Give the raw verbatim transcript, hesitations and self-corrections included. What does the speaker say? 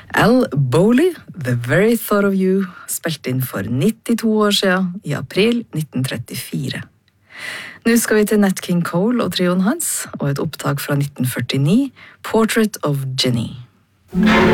Al Bowley, The Very Thought of You, spilte inn for nittito år siden, i april nitten trettifire. Nå skal vi til Nat King Cole og trioen hans, og et opptak fra nitten førtini, Portrait of Jenny.